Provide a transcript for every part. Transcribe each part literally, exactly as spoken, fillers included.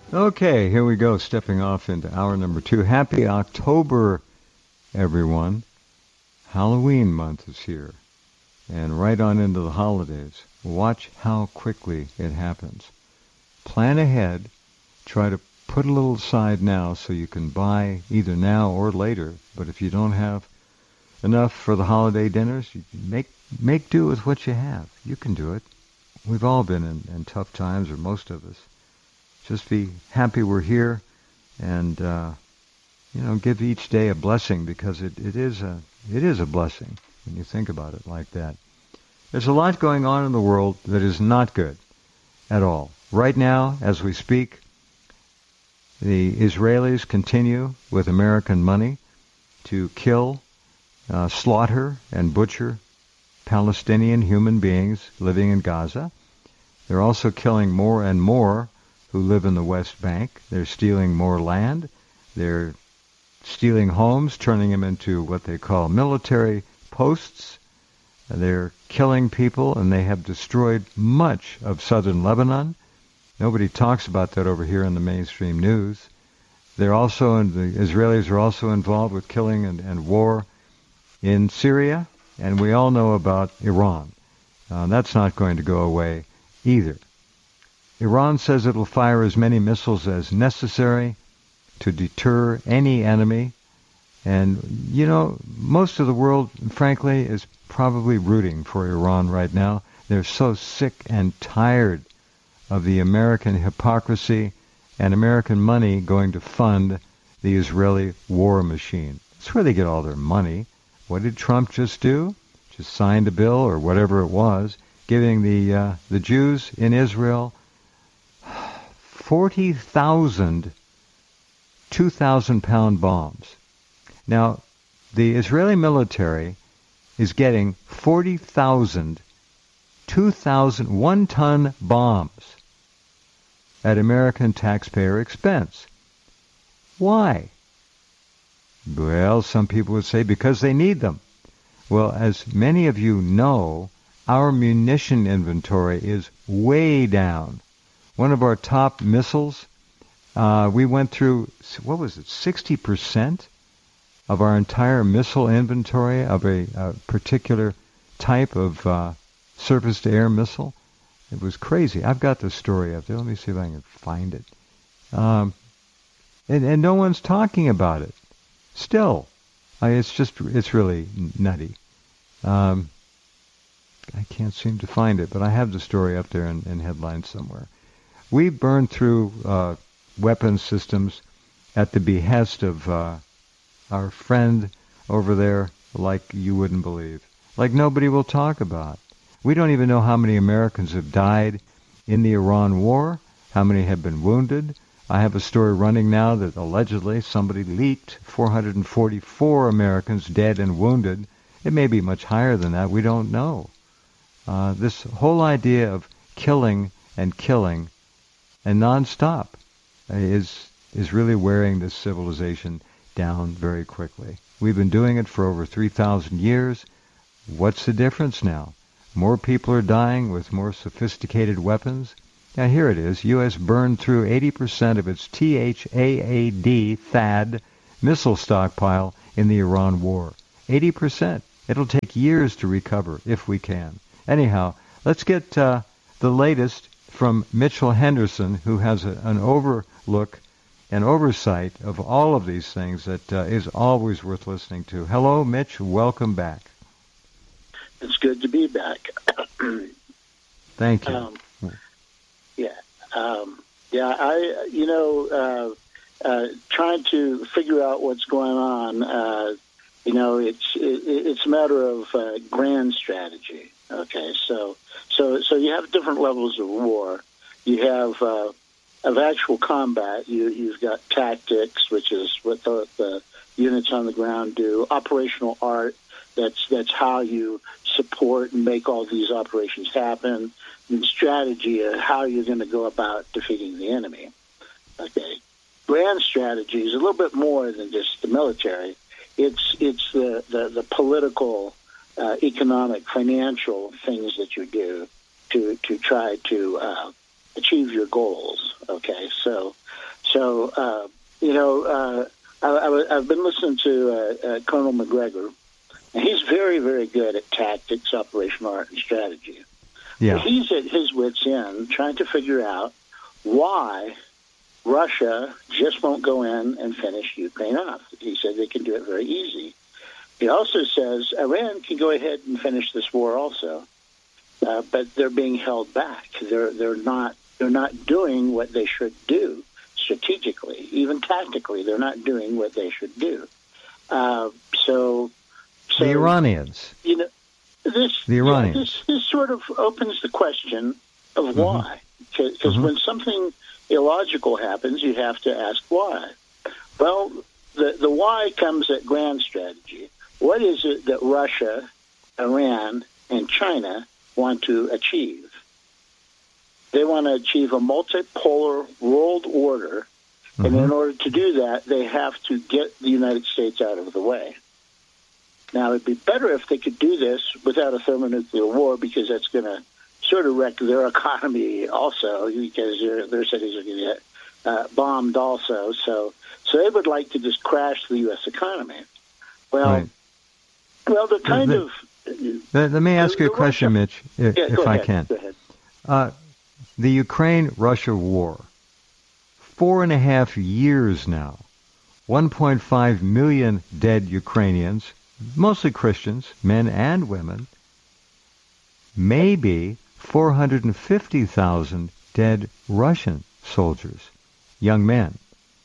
Okay, here we go, stepping off into hour number two. Happy October, everyone. Halloween month is here, and right on into the holidays. Watch how quickly it happens. Plan ahead. Try to put a little aside now so you can buy either now or later. But if you don't have enough for the holiday dinners, you make make do with what you have. You can do it. We've all been in, in tough times, or most of us. Just be happy we're here, and uh, you know, give each day a blessing, because it, it is a it is a blessing when you think about it like that. There's a lot going on in the world that is not good at all. Right now, as we speak, the Israelis continue with American money to kill, uh, slaughter, and butcher Palestinian human beings living in Gaza. They're also killing more and more who live in the West Bank. They're stealing more land. They're stealing homes, turning them into what they call military posts. They're killing people, and they have destroyed much of southern Lebanon. Nobody talks about that over here in the mainstream news. They're also, in, the Israelis are also involved with killing and, and war in Syria, and we all know about Iran. Uh, that's not going to go away either. Iran says it will fire as many missiles as necessary to deter any enemy. And, you know, most of the world, frankly, is probably rooting for Iran right now. They're so sick and tired of the American hypocrisy and American money going to fund the Israeli war machine. That's where they get all their money. What did Trump just do? Just signed a bill, or whatever it was, giving the uh, the Jews in Israel forty thousand two thousand pound bombs. Now, the Israeli military is getting forty thousand two thousand one-ton bombs at American taxpayer expense. Why? Well, some people would say because they need them. Well, as many of you know, our munition inventory is way down. One of our top missiles, uh, we went through, what was it, sixty percent of our entire missile inventory of a, a particular type of uh, surface-to-air missile. It was crazy. I've got the story up there. Let me see if I can find it. Um, and, and no one's talking about it. Still, I, it's just, it's really nutty. Um, I can't seem to find it, but I have the story up there in, in headlines somewhere. We burned through uh, weapon systems at the behest of uh, our friend over there like you wouldn't believe, like nobody will talk about. We don't even know how many Americans have died in the Iran war, how many have been wounded. I have a story running now that allegedly somebody leaked four hundred forty-four Americans dead and wounded. It may be much higher than that. We don't know. Uh, this whole idea of killing and killing and nonstop is is really wearing this civilization down very quickly. We've been doing it for over three thousand years. What's the difference now? More people are dying with more sophisticated weapons. Now here it is. U S burned through eighty percent of its T H A A D, THAAD, missile stockpile in the Iran war. eighty percent. It'll take years to recover, if we can. Anyhow, let's get uh, the latest from Mitchell Henderson, who has a, an overlook and oversight of all of these things that uh, is always worth listening to. Hello, Mitch. Welcome back. It's good to be back. Thank you. Um, yeah. Um, yeah, I, you know, uh, uh, trying to figure out what's going on, uh, you know, it's it, it's a matter of uh, grand strategy. Okay, so so so you have different levels of war. You have uh, of actual combat. You you've got tactics, which is what the, the units on the ground do. Operational art. That's that's how you support and make all these operations happen. And strategy of how you're going to go about defeating the enemy. Okay, grand strategy is a little bit more than just the military. It's it's the the, the political, uh, economic, financial things that you do to to try to uh, achieve your goals. Okay, so so uh, you know uh, I, have been listening to uh, uh, Colonel McGregor, and he's very very good at tactics, operational art, and strategy. Yeah, he's at his wit's end trying to figure out why Russia just won't go in and finish Ukraine off. He said they can do it very easy. He also says Iran can go ahead and finish this war also, uh, but they're being held back. They're they're not they're not doing what they should do strategically, even tactically. They're not doing what they should do. Uh, so, so the Iranians, you know, this the Iranians. Yeah, this, this sort of opens the question of mm-hmm. why, because mm-hmm. when something illogical happens, you have to ask why. Well, the the why comes at grand strategy. What is it that Russia, Iran, and China want to achieve? They want to achieve a multipolar world order, mm-hmm. and in order to do that, they have to get the United States out of the way. Now, it'd be better if they could do this without a thermonuclear war, because that's going to sort of wreck their economy also, because their, their cities are going to get uh, bombed also. So, so they would like to just crash the U S economy. Well, right. well, the kind the, of... The, let me ask you a question, Russia, Mitch, if, yeah, if I ahead, can. Go ahead. Uh, the Ukraine-Russia war, four and a half years now, one point five million dead Ukrainians, mostly Christians, men and women, maybe four hundred fifty thousand dead Russian soldiers, young men.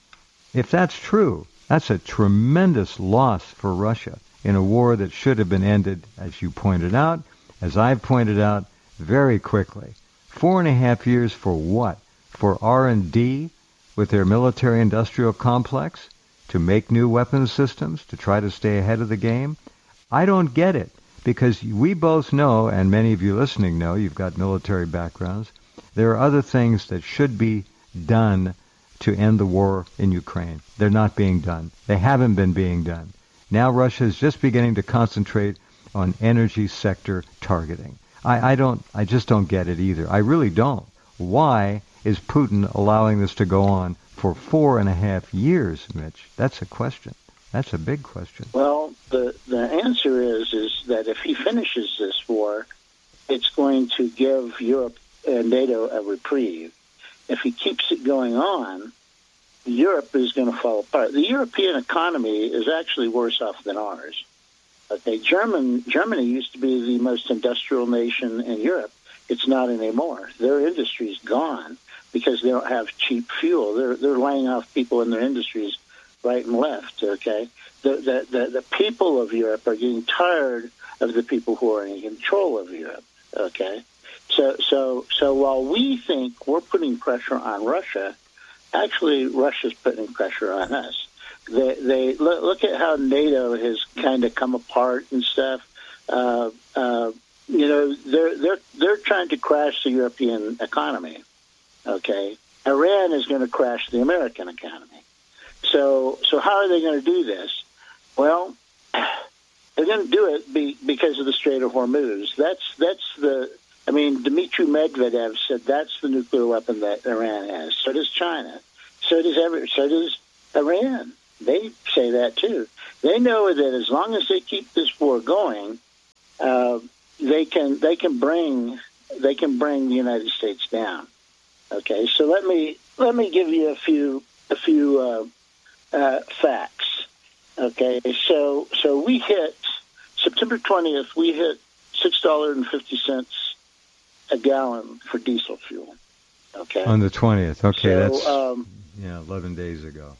If that's true, that's a tremendous loss for Russia in a war that should have been ended, as you pointed out, as I've pointed out, very quickly. Four and a half years for what? For R and D with their military-industrial complex? To make new weapons systems? To try to stay ahead of the game? I don't get it, because we both know, and many of you listening know, you've got military backgrounds, there are other things that should be done to end the war in Ukraine. They're not being done. They haven't been being done. Now Russia is just beginning to concentrate on energy sector targeting. I, I don't. I just don't get it either. I really don't. Why is Putin allowing this to go on for four and a half years, Mitch? That's a question. That's a big question. Well, the the answer is is that if he finishes this war, it's going to give Europe and NATO a reprieve. If he keeps it going on, Europe is going to fall apart. The European economy is actually worse off than ours. Okay, German Germany used to be the most industrial nation in Europe. It's not anymore. Their industry's gone because they don't have cheap fuel. They're they're laying off people in their industries right and left. Okay, the the the, the people of Europe are getting tired of the people who are in control of Europe. Okay, so so so while we think we're putting pressure on Russia, actually Russia's putting pressure on us. They, they look, look at how NATO has kind of come apart and stuff. Uh, uh, you know, they're they're they're trying to crash the European economy. Okay, Iran is going to crash the American economy. So so how are they going to do this? Well, they're going to do it be, because of the Strait of Hormuz. That's that's the. I mean, Dmitry Medvedev said that's the nuclear weapon that Iran has. So does China. So does every. So does Iran. They say that too. They know that as long as they keep this war going, uh, they can they can bring they can bring the United States down. Okay, so let me let me give you a few a few uh, uh, facts. Okay, so so we hit September twentieth. We hit six dollars and fifty cents a gallon for diesel fuel. Okay, on the twentieth. Okay, so, that's um, yeah, eleven days ago.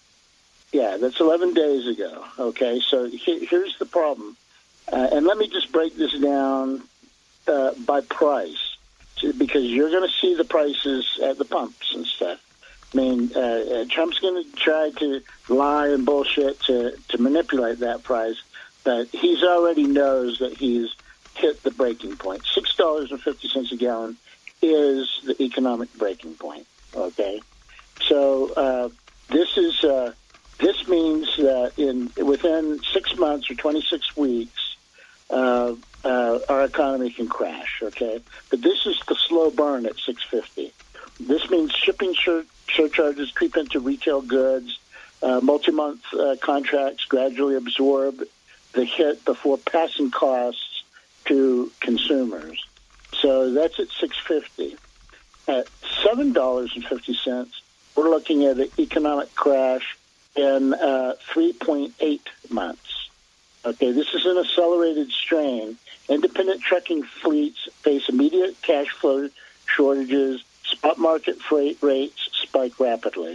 Yeah, that's eleven days ago. Okay, so he, here's the problem. Uh, and let me just break this down uh, by price, to, because you're going to see the prices at the pumps and stuff. I mean, uh, uh, Trump's going to try to lie and bullshit to, to manipulate that price, but he's already knows that he's hit the breaking point. six dollars and fifty cents a gallon is the economic breaking point, okay? So uh, this is... Uh, This means that in within six months or twenty-six weeks, uh, uh, our economy can crash. Okay, but this is the slow burn at six fifty. This means shipping sur- surcharges creep into retail goods. Uh, multi-month uh, contracts gradually absorb the hit before passing costs to consumers. So that's at six fifty. At seven dollars and fifty cents, we're looking at an economic crash in uh, three point eight months. Okay, this is an accelerated strain. Independent trucking fleets face immediate cash flow shortages. Spot market freight rates spike rapidly.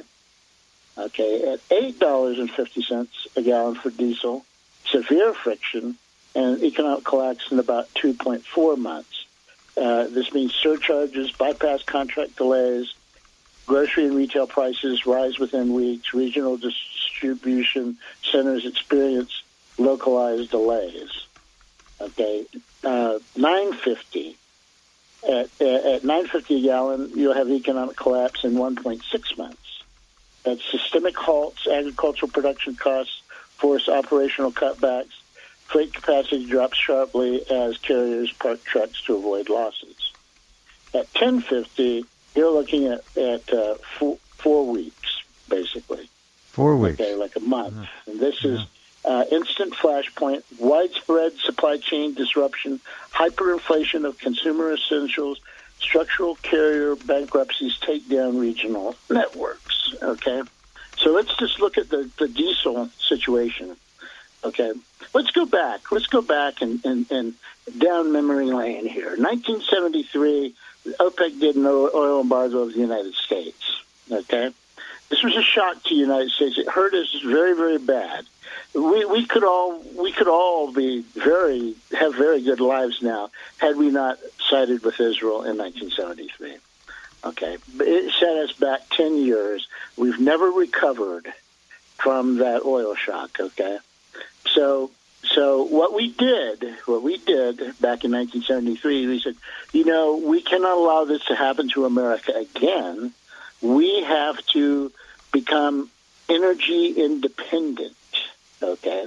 Okay, at eight dollars and fifty cents a gallon for diesel, severe friction and economic collapse in about two point four months. Uh, this means surcharges, bypass contract delays, grocery and retail prices rise within weeks, regional distribution centers experience localized delays. Okay, uh, nine fifty. At, at nine fifty a gallon, you'll have economic collapse in one point six months. At systemic halts, agricultural production costs force operational cutbacks. Freight capacity drops sharply as carriers park trucks to avoid losses. At ten fifty, you're looking at, at uh, four, four weeks, basically. Four weeks. Okay, like a month. Yeah. And this Yeah. is uh, instant flashpoint, widespread supply chain disruption, hyperinflation of consumer essentials, structural carrier bankruptcies take down regional networks. Okay, so let's just look at the, the diesel situation. Okay, let's go back. Let's go back and, and, and down memory lane here. nineteen seventy-three, OPEC did an oil embargo of the United States. Okay, this was a shock to the United States. It hurt us very, very bad. We we could all we could all be very have very good lives now had we not sided with Israel in nineteen seventy-three. Okay, but it set us back ten years. We've never recovered from that oil shock. Okay, so so what we did, what we did back in nineteen seventy-three, we said, you know, we cannot allow this to happen to America again. We have to become energy independent. Okay.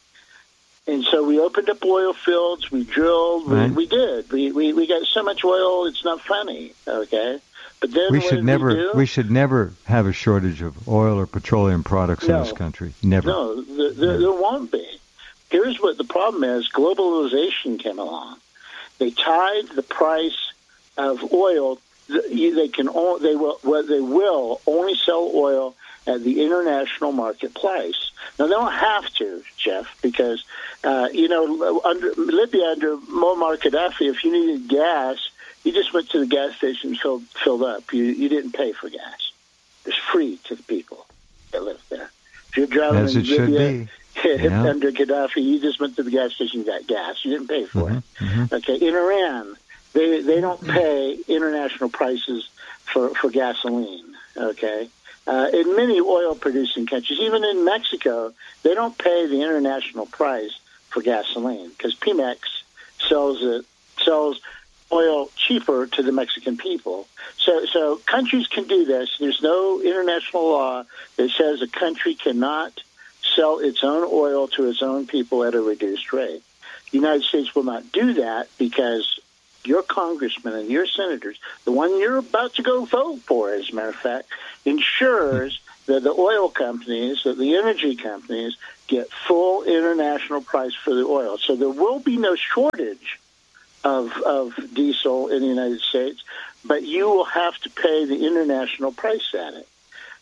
And so we opened up oil fields, we drilled, we, right. we did. We, we we got so much oil, it's not funny. Okay. But then we what should did never we, do? we should never have a shortage of oil or petroleum products No. in this country. Never. No, the, the, Never. there won't be. Here's what the problem is. Globalization came along. They tied the price of oil. They can they will they will only sell oil at the international marketplace. Now, they don't have to, Jeff, because, uh, you know, under Libya, under Muammar Gaddafi, if you needed gas, you just went to the gas station and filled, filled up. You, you didn't pay for gas. It was free to the people that lived there. If you're driving As in it should Libya, be. Yeah. under Gaddafi, you just went to the gas station and got gas. You didn't pay for Mm-hmm. it. Mm-hmm. Okay, in Iran, they they don't pay international prices for, for gasoline, okay? Uh, in many oil-producing countries, even in Mexico, they don't pay the international price for gasoline because Pemex sells it sells oil cheaper to the Mexican people. So, so countries can do this. There's no international law that says a country cannot sell its own oil to its own people at a reduced rate. The United States will not do that because your congressmen and your senators, the one you're about to go vote for, as a matter of fact, ensures that the oil companies, that the energy companies, get full international price for the oil. So there will be no shortage of of diesel in the United States, but you will have to pay the international price at it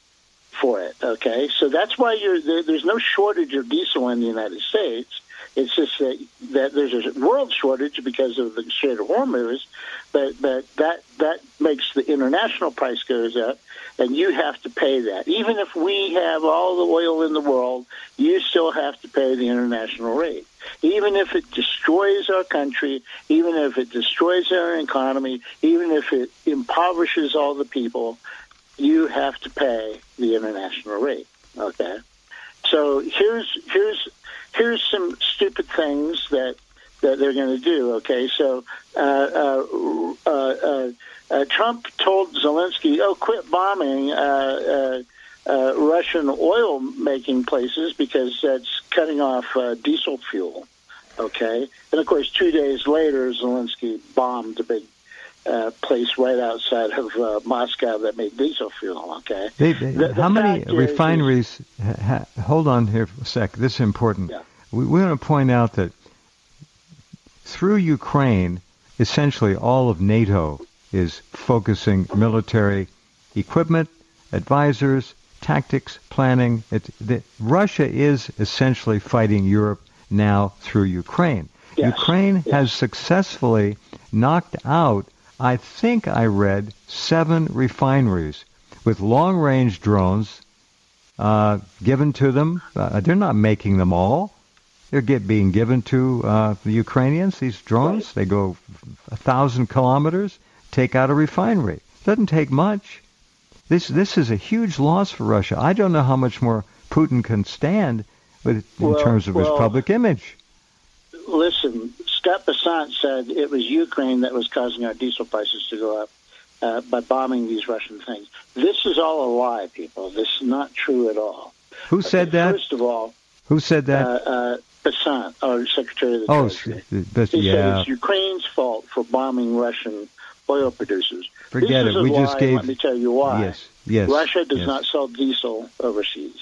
for it. Okay, so that's why you're there, there's no shortage of diesel in the United States. It's just that, that there's a world shortage because of the Strait of Hormuz, but but that that makes the international price goes up, and you have to pay that. Even if we have all the oil in the world, you still have to pay the international rate. Even if it destroys our country, even if it destroys our economy, even if it impoverishes all the people, you have to pay the international rate. Okay, so here's here's. Here's some stupid things that, that they're going to do, okay? So uh, uh, uh, uh, uh, Trump told Zelensky, oh, quit bombing uh, uh, uh, Russian oil-making places because that's cutting off uh, diesel fuel, okay? And, of course, two days later, Zelensky bombed a big uh, place right outside of uh, Moscow that made diesel fuel. Okay. They, they, the, the how many is, refineries? Is, ha, hold on here for a sec. This is important. Yeah. We, we want to point out that through Ukraine, essentially all of NATO is focusing military equipment, advisors, tactics, planning. It, the, Russia is essentially fighting Europe now through Ukraine. Yes. Ukraine yes. has successfully knocked out, I think I read, seven refineries with long-range drones uh, given to them. Uh, they're not making them all. They're get, being given to uh, the Ukrainians, these drones. Right. They go a thousand kilometers, take out a refinery. Doesn't take much. This this is a huge loss for Russia. I don't know how much more Putin can stand with, in well, terms of well, his public image. Listen, Scott Bessant said it was Ukraine that was causing our diesel prices to go up uh, by bombing these Russian things. This is all a lie, people. This is not true at all. Who said okay, that? First of all, who said that? Uh, uh, Bessant, our Secretary of the oh, Treasury. But, he yeah. said it's Ukraine's fault for bombing Russian oil producers. Forget this it. Is we a just lie, gave. Let me tell you why. Yes. Yes. Russia does yes. not sell diesel overseas.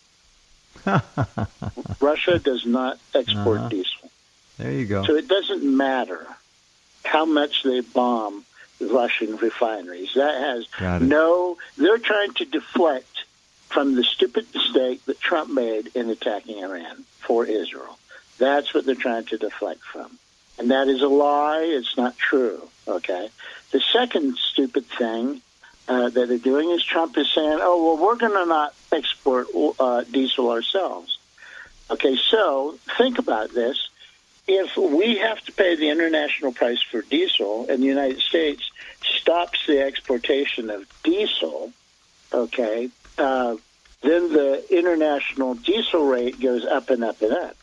Russia does not export uh-huh. diesel. There you go. So it doesn't matter how much they bomb the Russian refineries. That has no. They're trying to deflect from the stupid mistake that Trump made in attacking Iran for Israel. That's what they're trying to deflect from. And that is a lie. It's not true. Okay. The second stupid thing uh, that they're doing is Trump is saying, oh, well, we're going to not export uh, diesel ourselves. Okay. So think about this. If we have to pay the international price for diesel and the United States stops the exportation of diesel, okay, uh, then the international diesel rate goes up and up and up.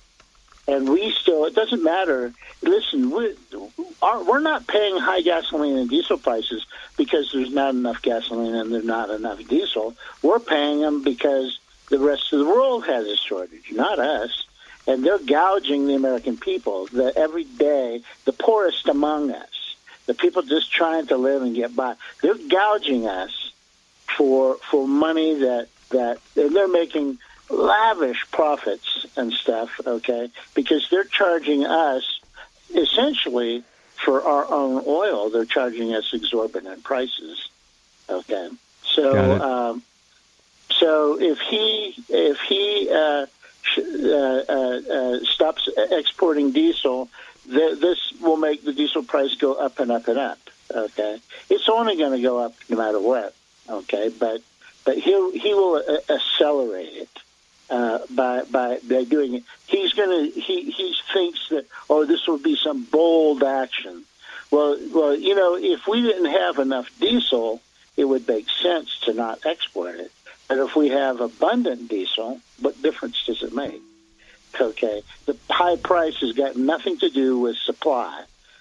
And we still, it doesn't matter. Listen, we, our, we're not paying high gasoline and diesel prices because there's not enough gasoline and there's not enough diesel. We're paying them because the rest of the world has a shortage, not us. And they're gouging the American people, the every day, the poorest among us, the people just trying to live and get by. They're gouging us for for money that, that and they're making lavish profits and stuff, okay, because they're charging us essentially for our own oil. They're charging us exorbitant prices, okay. So, um, so if he if he uh, Uh, uh, uh, stops exporting diesel, th- this will make the diesel price go up and up and up. Okay, it's only going to go up no matter what. Okay, but but he he will uh, accelerate it uh, by by by doing it. He's going to he he thinks that oh this will be some bold action. Well well you know if we didn't have enough diesel, it would make sense to not export it. But if we have abundant diesel, what difference does it make? Okay, the high price has got nothing to do with supply.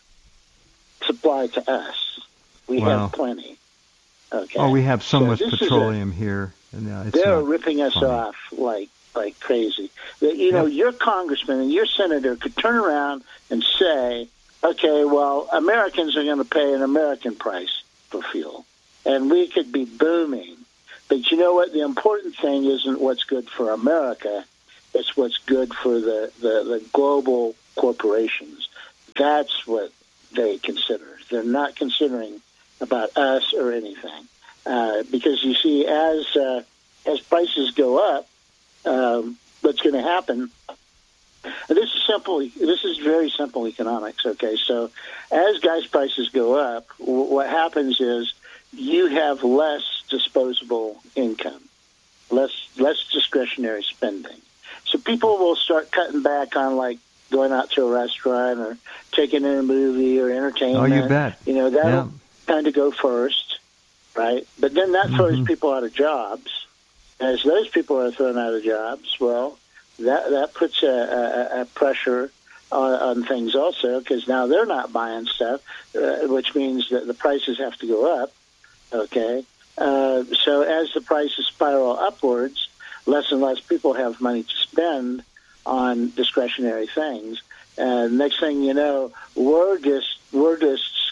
Supply to us, we wow. have plenty. Okay. Oh, we have so, so much petroleum a, here. And, uh, it's they're ripping us funny. off like like crazy. You know, yep. your congressman and your senator could turn around and say, "Okay, well, Americans are going to pay an American price for fuel," and we could be booming. But you know what? The important thing isn't what's good for America. It's what's good for the, the, the global corporations. That's what they consider. They're not considering about us or anything. Uh, because, you see, as uh, as prices go up, um, what's going to happen, and this is simple. This is very simple economics, okay? So as gas prices go up, w- what happens is you have less disposable income, less less discretionary spending. So people will start cutting back on like going out to a restaurant or taking in a movie or entertainment. Oh, you bet. You know, that'll yeah. kind of go first, right? But then that throws mm-hmm. people out of jobs. As those people are thrown out of jobs, well, that that puts a, a, a pressure on, on things also because now they're not buying stuff, uh, which means that the prices have to go up. Okay, uh, so as the prices spiral upwards, less and less people have money to spend on discretionary things. And next thing you know, we're just we're just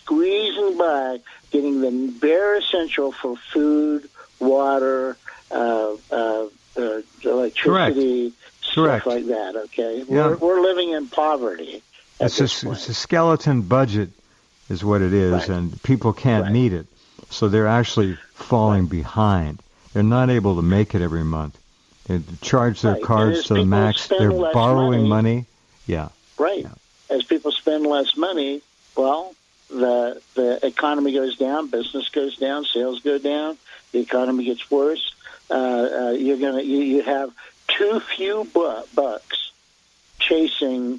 squeezing by, getting the bare essential for food, water, uh, uh, uh, electricity, stuff Correct. like that. Okay, Yeah. we're we're living in poverty. At It's this a, point. it's a skeleton budget is what it is, Right. and people can't Right. meet it. So they're actually falling behind. They're not able to make it every month. They charge their Right. And cards as to the people max. spend They're less borrowing money- money. Yeah. Right. As people spend less money, well, the the economy goes down, business goes down, sales go down, the economy gets worse. Uh, uh, you're gonna you, you have too few bu- bucks chasing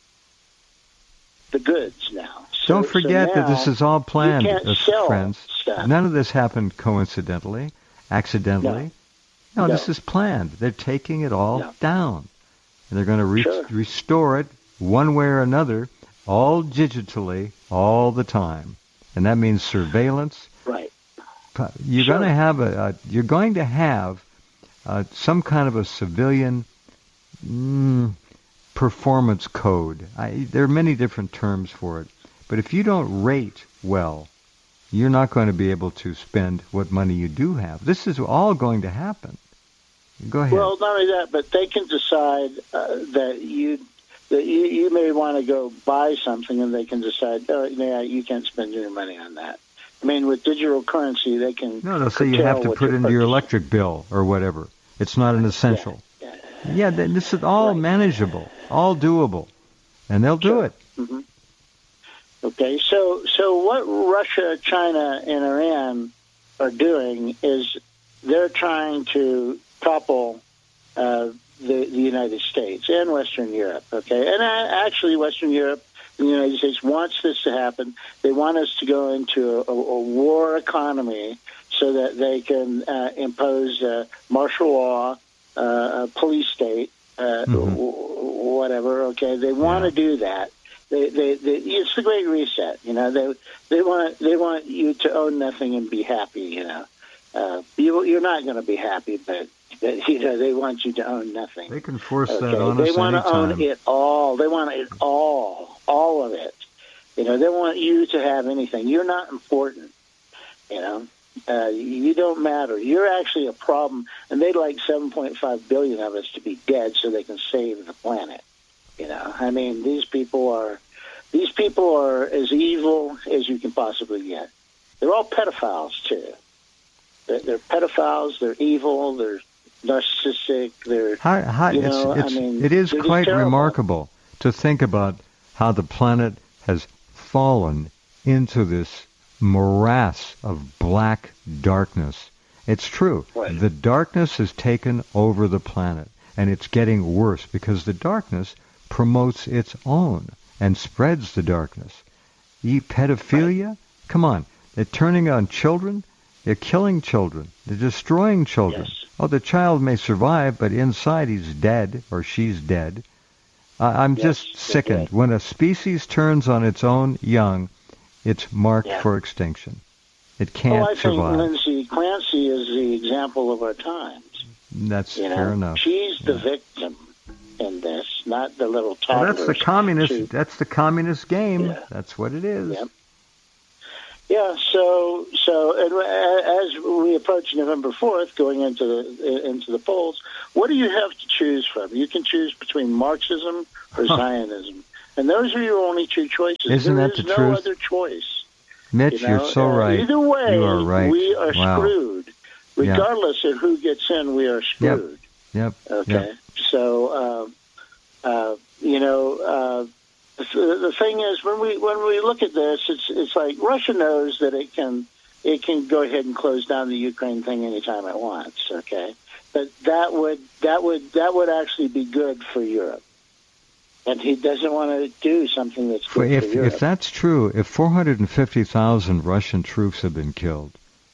the goods now. So, Don't forget so that this now is all planned, you can't uh, sell friends. stuff. None of this happened coincidentally, accidentally. No, No. this is planned. They're taking it all No. down. And they're going to re- Sure. restore it one way or another, all digitally, all the time. And that means surveillance. Right. You're Sure. going to have a, a you're going to have uh, some kind of a civilian mm, performance code. I, there are many different terms for it. But if you don't rate well, you're not going to be able to spend what money you do have. This is all going to happen. Go ahead. Well, not only that, but they can decide uh, that you that you, you may want to go buy something, and they can decide, oh, yeah, you can't spend your money on that. I mean, with digital currency, they can. no, they'll say you have to what put you're into your purchasing. electric bill or whatever. It's not an essential. Yeah. Yeah, th- this is all Right. manageable, all doable, and they'll do Sure. it. hmm Okay, so so what Russia, China, and Iran are doing is they're trying to topple uh, the, the United States and Western Europe. Okay, and uh, actually, Western Europe and the United States wants this to happen. They want us to go into a, a war economy so that they can uh, impose uh, martial law, uh, a police state, uh, Mhm. w- whatever. Okay, they want Yeah. to do that. They, they, they, it's the Great Reset. You know, they they want they want you to own nothing and be happy. You know, uh, you, you're not going to be happy, but, but you know they want you to own nothing. They can force Okay, that on they us want to anytime. own it all. They want it all, all of it. You know, they want you to have anything. You're not important. You know, uh, you don't matter. You're actually a problem, and they'd like seven point five billion of us to be dead so they can save the planet. You know, I mean, these people are these people are as evil as you can possibly get. They're all pedophiles too. They're, they're pedophiles. They're evil. They're narcissistic. They're How, how, you it's, know, it's, I mean, it is they're just quite terrible. remarkable to think about how the planet has fallen into this morass of black darkness. It's true. Right. The darkness has taken over the planet, and it's getting worse because the darkness promotes its own and spreads the darkness. E pedophilia? Come on. They're turning on children. They're killing children. They're destroying children. Yes. Oh, the child may survive, but inside he's dead or she's dead. I I'm Yes, just they're sickened. dead. When a species turns on its own young, it's marked Yeah. for extinction. It can't Oh, I think survive. Lindsay Clancy is the example of our times. That's You know, fair enough. she's the Yeah. victim in this, not the little Well, toddlers. that's the communist. She- That's the communist game. Yeah. That's what it is. Yep. Yeah, so so and a- as we approach November fourth, going into the into the polls, what do you have to choose from? You can choose between Marxism or Huh. Zionism, and those are your only two choices. Isn't There that is the no truth? other choice. Mitch, You know? you're so Uh, right. Either way, You are right. we are Wow. screwed. Yeah. Regardless of who gets in, we are screwed. Yep. Okay, Yep. so uh, uh, you know, uh, the, the thing is, when we when we look at this, it's it's like Russia knows that it can it can go ahead and close down the Ukraine thing anytime it wants. Okay, but that would that would that would actually be good for Europe, and he doesn't want to do something that's For good if for Europe. if that's true, if four hundred fifty thousand Russian troops have been killed,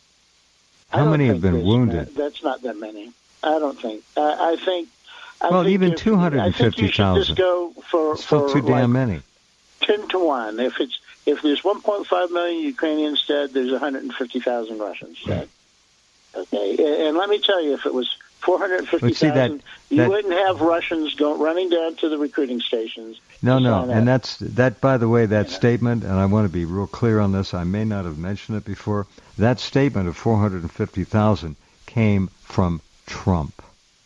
I how don't many have think been there's- wounded? That's not that many. I don't think. I, I think. I Well, think even if- two hundred I think you should just fifty thousand. go for Still for too like damn many. ten to one. If it's if there's one point five million Ukrainians dead, there's one hundred fifty thousand Russians dead. Okay, and, and let me tell you, if it was four hundred fifty thousand. You that, wouldn't have Russians going running down to the recruiting stations. No, no, and that's that. By the way, that yeah. statement, and I want to be real clear on this. I may not have mentioned it before. That statement of four hundred fifty thousand came from Trump.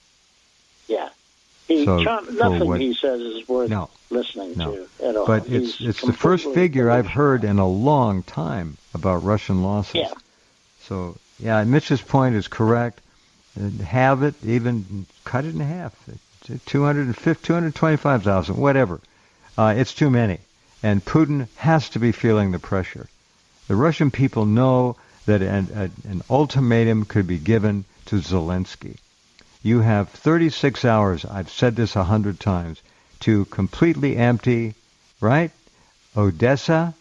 Yeah, he, so Trump. Nothing what, he says is worth no, listening no. to at all. But He's it's it's the first figure I've heard in a long time about Russian losses. Yeah. So yeah, Mitch's point is correct. Have it, even cut it in half, two hundred fifty, two hundred twenty-five thousand, whatever. Uh, it's too many. And Putin has to be feeling the pressure. The Russian people know that an, a, an ultimatum could be given to Zelensky. You have thirty-six hours, I've said this a hundred times, to completely empty, right, Odessa,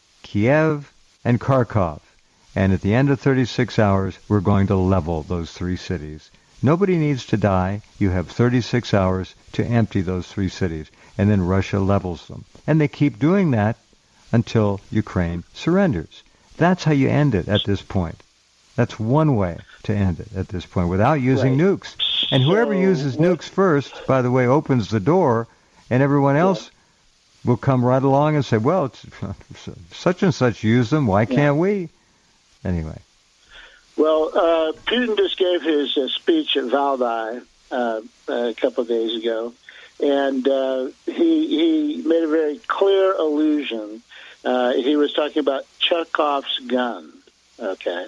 Kiev, and Kharkov. And at the end of thirty-six hours, we're going to level those three cities. Nobody needs to die. You have thirty-six hours to empty those three cities. And then Russia levels them. And they keep doing that until Ukraine surrenders. That's how you end it at this point. That's one way to end it at this point, without using right. nukes. And whoever so, uses what, nukes first, by the way, opens the door, and everyone else yeah. will come right along and say, well, it's, such and such use them. Why can't yeah. we? Anyway. Well, uh, Putin just gave his uh, speech at Valdai uh, a couple of days ago, and uh, he he made a very clear allusion. Uh, he was talking about Chekhov's gun, okay?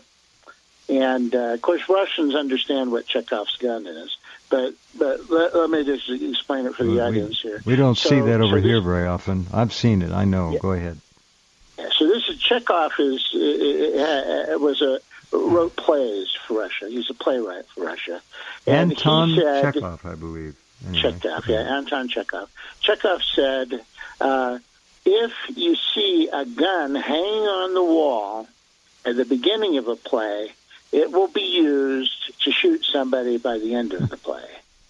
And, uh, of course, Russians understand what Chekhov's gun is, but but let, let me just explain it for the we, audience here. We don't so, see that over so here this, very often. I've seen it. I know. Yeah. Go ahead. So this is Chekhov is uh, was a wrote plays for Russia. He's a playwright for Russia. And Anton he said, Chekhov, I believe. Anyway. Chekhov, yeah, Anton Chekhov. Chekhov said, uh, if you see a gun hanging on the wall at the beginning of a play, it will be used to shoot somebody by the end of the play.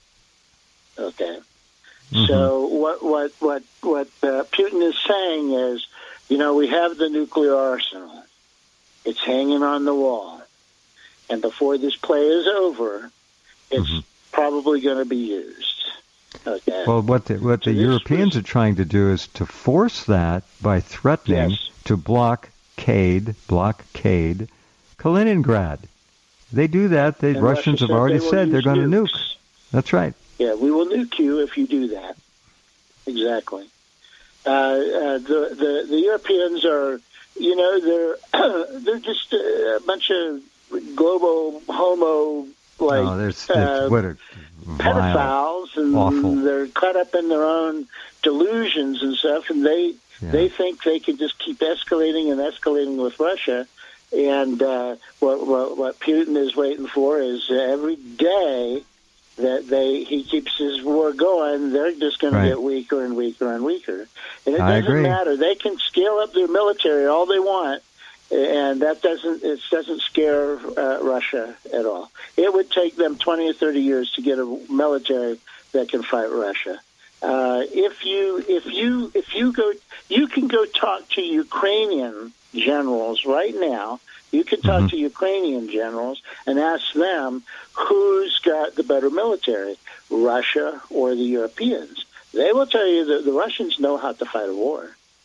Okay. Mm-hmm. So what what what what uh, Putin is saying is, you know, we have the nuclear arsenal. It's hanging on the wall. And before this play is over, it's mm-hmm. probably going to be used. Okay. Well, what the, what the so Europeans was, are trying to do is to force that by threatening yes. to blockade, blockade Kaliningrad. They do that. The Russians have already they said they're going to nuke. That's right. Yeah, we will nuke you if you do that. Exactly. Uh, uh, the, the the Europeans are, you know, they're they're just a bunch of global homo like oh, there's, there's, uh, what a pedophiles, and awful. They're caught up in their own delusions and stuff, and they yeah. they think they can just keep escalating and escalating with Russia. And uh, what, what what Putin is waiting for is uh, every day that they he keeps his war going, they're just going right. to get weaker and weaker and weaker. And it I doesn't agree. matter. They can scale up their military all they want, and that doesn't it doesn't scare uh, Russia at all. It would take them twenty or thirty years to get a military that can fight Russia. Uh, if you if you if you go, you can go talk to Ukrainian generals right now. You can talk mm-hmm. to Ukrainian generals and ask them who's got the better military, Russia or the Europeans. They will tell you that the Russians know how to fight a war.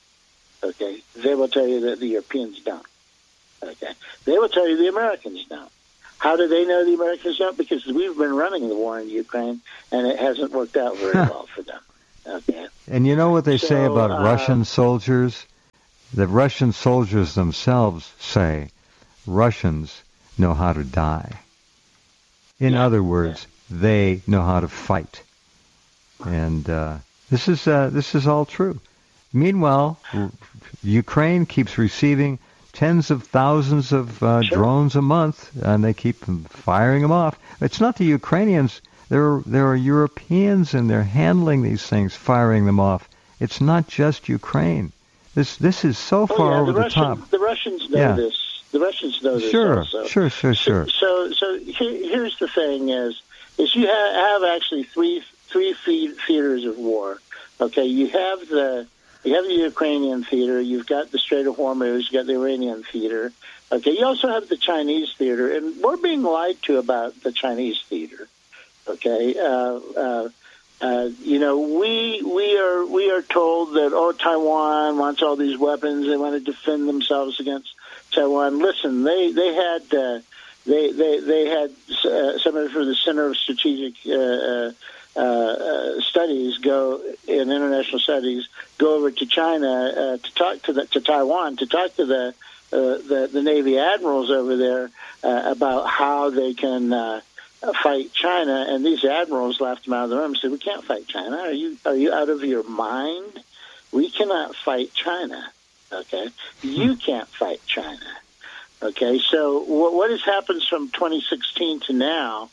Okay, they will tell you that the Europeans don't. Okay, they will tell you the Americans don't. How do they know the Americans don't? Because we've been running the war in Ukraine, and it hasn't worked out very well for them. Okay. And you know what they so, say about uh, Russian soldiers? The Russian soldiers themselves say Russians know how to die. In yeah, other words, yeah. they know how to fight. And uh, this is uh, this is all true. Meanwhile, r- Ukraine keeps receiving tens of thousands of uh, sure. drones a month, and they keep firing them off. It's not the Ukrainians. There, there are Europeans, and they're handling these things, firing them off. It's not just Ukraine. This this is so far oh, yeah, over the, the Russian, top. The Russians know yeah. this. The Russians know this sure, also. Sure, sure, sure, So, so, so here, here's the thing: is is you have, have actually three three theaters of war. Okay, you have the you have the Ukrainian theater. You've got the Strait of Hormuz. You've got the Iranian theater. Okay, you also have the Chinese theater, and we're being lied to about the Chinese theater. Okay, uh, uh, uh, you know, we we are we are told that oh, Taiwan wants all these weapons. They want to defend themselves against Taiwan. Listen, they they had uh, they they they had uh, somebody from the Center of Strategic uh, uh, uh, Studies go in international studies go over to China uh, to talk to the, to Taiwan to talk to the uh, the, the Navy admirals over there uh, about how they can. Uh, fight China, and these admirals laughed them out of the room and said, we can't fight China. Are you are you out of your mind? We cannot fight China, okay? You can't fight China, okay? So what, what has happened from twenty sixteen to now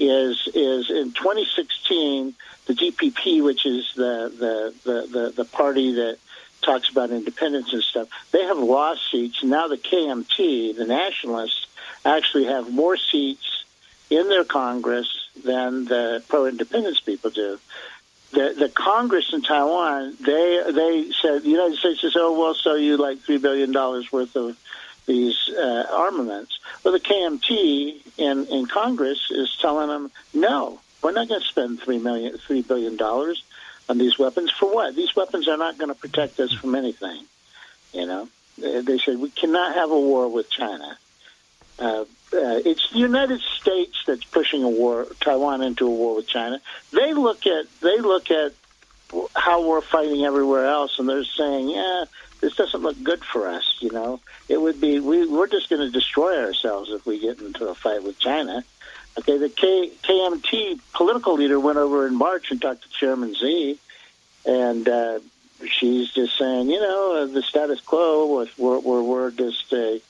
is is in twenty sixteen, the G P P, which is the, the, the, the, the party that talks about independence and stuff, they have lost seats. Now the K M T, the nationalists, actually have more seats in their Congress than the pro-independence people do. The the Congress in Taiwan, they they said, the United States says, oh, we'll sell you like three billion dollars worth of these uh, armaments. Well, the K M T in, in Congress is telling them, no, we're not going to spend three million, three billion dollars on these weapons. For what? These weapons are not going to protect us from anything. You know, they, they said, we cannot have a war with China. Uh, Uh, it's the United States that's pushing a war, Taiwan into a war with China. They look at they look at how we're fighting everywhere else, and they're saying, "Yeah, this doesn't look good for us." You know, it would be we we're just going to destroy ourselves if we get into a fight with China. Okay, the K, KMT political leader went over in March and talked to Chairman Xi, and uh, she's just saying, you know, the status quo, we're we're, we're just a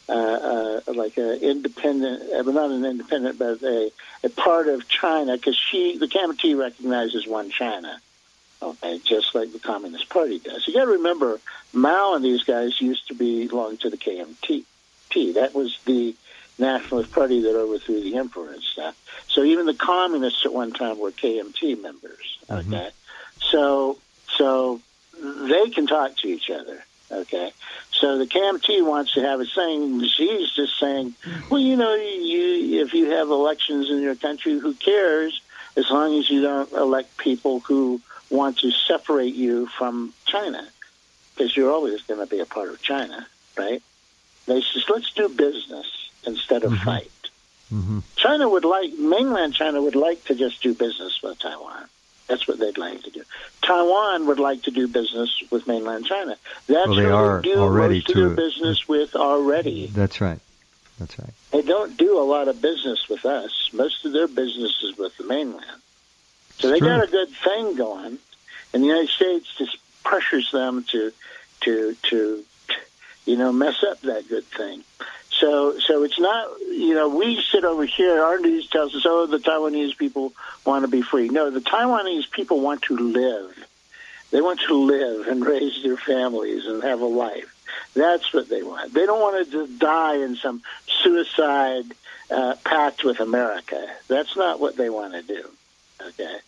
Uh, uh, like an independent, uh, not an independent, but a, a part of China, because she, the K M T recognizes one China, okay, just like the Communist Party does. You got to remember, Mao and these guys used to belong to the K M T. That was the nationalist party that overthrew the emperor and stuff. So even the communists at one time were K M T members, okay? Mm-hmm. So, so they can talk to each other. Okay, so the K M T wants to have a saying. She's just saying, well, you know, you if you have elections in your country, who cares as long as you don't elect people who want to separate you from China, because you're always going to be a part of China, right? They says, let's do business instead of mm-hmm. fight. Mm-hmm. China would like, mainland China would like to just do business with Taiwan. That's what they'd like to do. Taiwan would like to do business with mainland China. That's well, they who are they do already most of their business with already. That's right. That's right. They don't do a lot of business with us. Most of their business is with the mainland. So they got a good thing going, and the United States just pressures them to, to, to, you know, mess up that good thing. So, so it's not, you know, we sit over here, our news tells us, oh, the Taiwanese people want to be free. No, the Taiwanese people want to live. They want to live and raise their families and have a life. That's what they want. They don't want to just die in some suicide uh, pact with America. That's not what they want to do. Okay.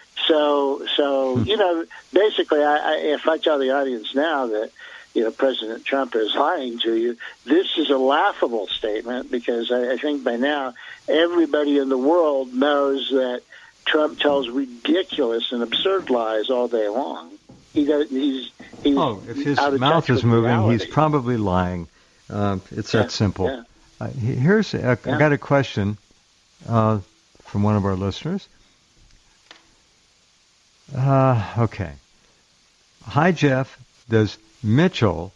So, so, you know, basically, I, I, if I tell the audience now that, you know, President Trump is lying to you, this is a laughable statement, because I, I think by now everybody in the world knows that Trump tells ridiculous and absurd lies all day long. He does, he's, he's oh, if his mouth is moving, reality. He's probably lying. Uh, it's yeah, that simple. Yeah. Uh, here's, a, yeah. I got a question uh, from one of our listeners. Uh, okay. Hi, Jeff. Does Mitchell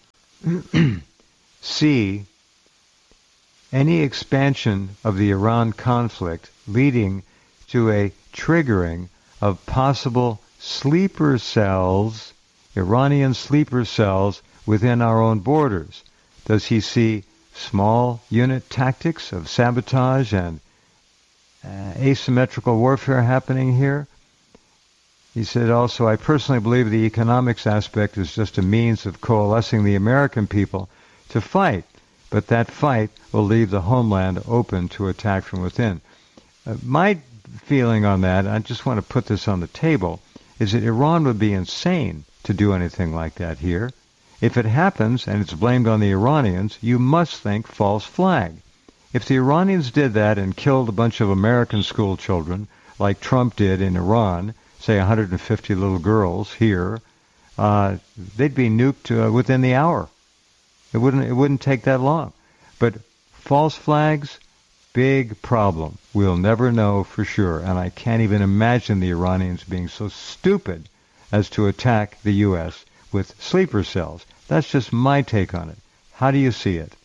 see any expansion of the Iran conflict leading to a triggering of possible sleeper cells, Iranian sleeper cells, within our own borders? Does he see small unit tactics of sabotage and uh, asymmetrical warfare happening here? He said also, I personally believe the economics aspect is just a means of coalescing the American people to fight, but that fight will leave the homeland open to attack from within. Uh, my feeling on that, I just want to put this on the table, is that Iran would be insane to do anything like that here. If it happens and it's blamed on the Iranians, you must think false flag. If the Iranians did that and killed a bunch of American school children, like Trump did in Iran, say one hundred fifty little girls here, uh, they'd be nuked uh, within the hour. It wouldn't it wouldn't take that long. But false flags, big problem. We'll never know for sure, and I can't even imagine the Iranians being so stupid as to attack the U S with sleeper cells. That's just my take on it. How do you see it?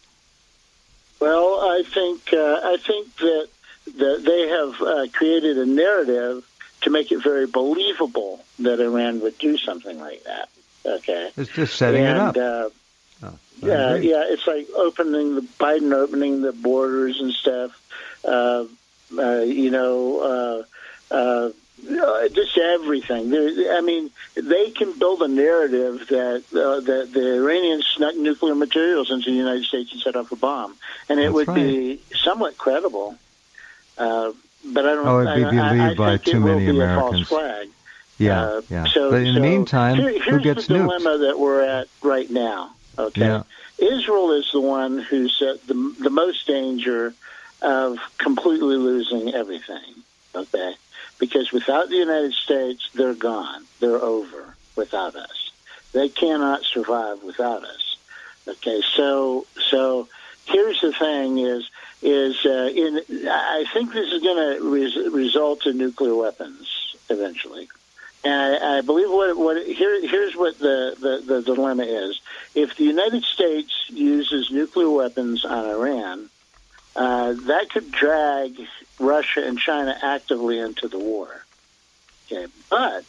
Well, I think uh, I think that that they have uh, created a narrative to make it very believable that Iran would do something like that. Okay, it's just setting and, it up. Uh, oh, yeah, yeah, it's like opening the Biden opening the borders and stuff. Uh, uh, you know, uh, uh, just everything. They're, I mean, they can build a narrative that uh, that the Iranians snuck nuclear materials into the United States and set off a bomb, and it That's would right. be somewhat credible. Uh, but I don't. Oh, it'd be I, believed I, I by think too it will many be Americans. A false flag. Yeah, uh, yeah. So, but in so the meantime, here, who here's gets the nuked? dilemma that we're at right now. Okay, Yeah. Israel is the one who's at the the most danger of completely losing everything. Okay, because without the United States, they're gone. They're over without us. They cannot survive without us. Okay, so so here's the thing: is is uh, in I think this is going to res- result in nuclear weapons eventually. And I, I believe what what here here's what the, the, the dilemma is: if the United States uses nuclear weapons on Iran, uh, that could drag Russia and China actively into the war. Okay, but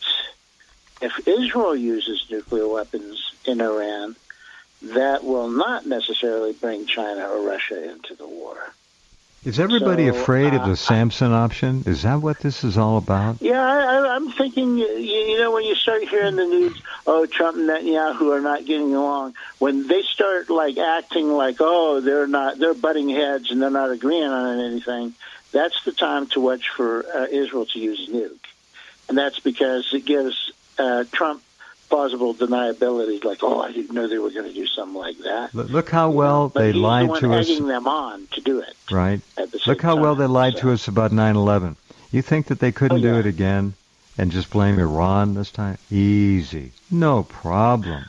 if Israel uses nuclear weapons in Iran, that will not necessarily bring China or Russia into the war. Is everybody So, afraid of uh, the Samson option? Is that what this is all about? Yeah, I, I'm thinking, you, you know, when you start hearing the news, oh, Trump and Netanyahu are not getting along, when they start, like, acting like, oh, they're not, they're butting heads and they're not agreeing on anything, that's the time to watch for uh, Israel to use a nuke. And that's because it gives uh, Trump plausible deniability, like, oh, I didn't know they were going to do something like that. Look, look how well But they he's lied the one to us. egging them on to do it. Right. At the same Look how well time, they lied so. to us about nine eleven. You think that they couldn't Oh, yeah. do it again and just blame Iran this time? Easy. No problem.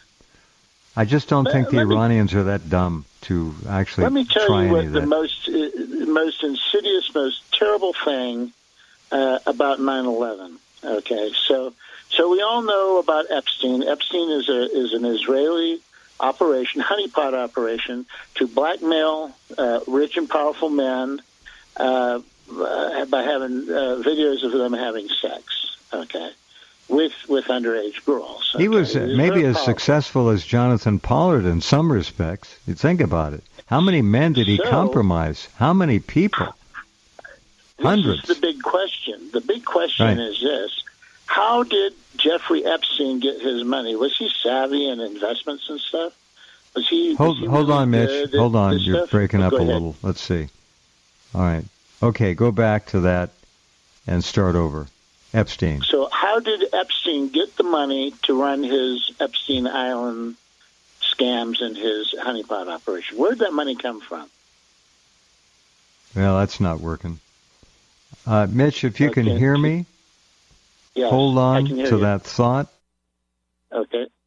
I just don't Let- think the let me- Iranians are that dumb to actually Let me tell try you any what of the that. most uh, most insidious, most terrible thing uh, about nine eleven. Okay, so so we all know about Epstein. Epstein is a is an Israeli operation, honeypot operation, to blackmail uh, rich and powerful men uh, uh, by having uh, videos of them having sex. Okay, with with underage girls. He okay? was uh, He's maybe very as powerful. successful as Jonathan Pollard in some respects. You think about it. How many men did he So- compromise? How many people? Hundreds. This is the big question. The big question Right. is this: how did Jeffrey Epstein get his money? Was he savvy in investments and stuff? Was he? Hold was he hold really on, Mitch. good at Hold on. this You're stuff? breaking Oh, up go a ahead. little. Let's see. All right. Okay, go back to that and start over. Epstein. So, how did Epstein get the money to run his Epstein Island scams and his honeypot operation? Where did that money come from? Well, that's not working. Uh, Mitch, if you can Okay. hear me, Yes, hold I on can hear to you. that thought. Okay.